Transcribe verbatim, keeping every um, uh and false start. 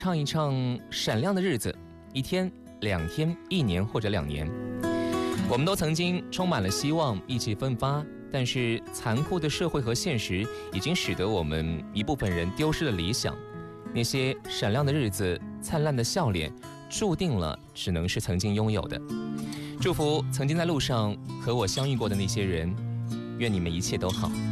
唱一唱闪亮的日子，一天、两天、一年或者两年。我们都曾经充满了希望，意气奋发，但是残酷的社会和现实已经使得我们一部分人丢失了理想。那些闪亮的日子、灿烂的笑脸，注定了只能是曾经拥有的。祝福曾经在路上和我相遇过的那些人，愿你们一切都好。